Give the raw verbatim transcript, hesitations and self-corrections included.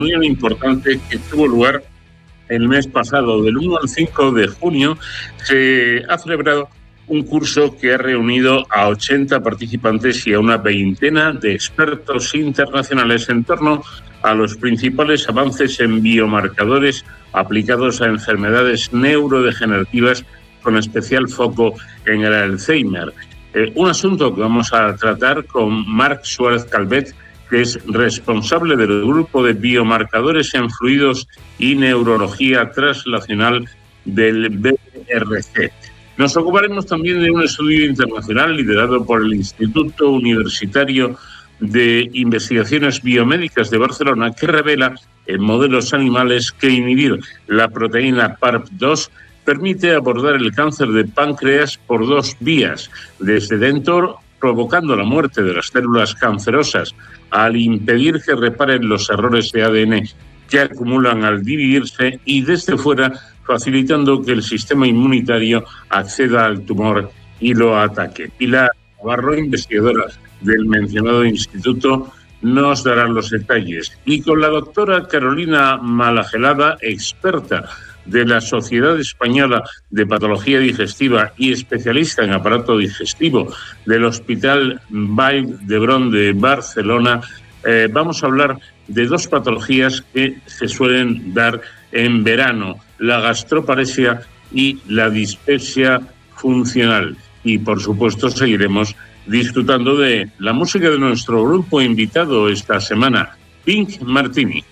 reunión importante que tuvo lugar el mes pasado. Del uno al cinco de junio se ha celebrado un curso que ha reunido a ochenta participantes y a una veintena de expertos internacionales en torno a los principales avances en biomarcadores aplicados a enfermedades neurodegenerativas, con especial foco en el Alzheimer. Eh, un asunto que vamos a tratar con Marc Suárez Calvet, que es responsable del grupo de biomarcadores en fluidos y neurología translacional del B R C. Nos ocuparemos también de un estudio internacional liderado por el Instituto Universitario de Investigaciones Biomédicas de Barcelona, que revela en modelos animales que inhibir la proteína P A R P dos permite abordar el cáncer de páncreas por dos vías: desde dentro, provocando la muerte de las células cancerosas al impedir que reparen los errores de A D N que acumulan al dividirse, y desde fuera, facilitando que el sistema inmunitario acceda al tumor y lo ataque. Pilar Navarro, investigadora del mencionado instituto, nos dará los detalles. Y con la doctora Carolina Malagelada, experta de la Sociedad Española de Patología Digestiva y especialista en aparato digestivo del Hospital Vall d'Hebron de Barcelona, eh, vamos a hablar de dos patologías que se suelen dar en verano: la gastroparesia y la dispepsia funcional. Y por supuesto seguiremos disfrutando de la música de nuestro grupo invitado esta semana, Pink Martini.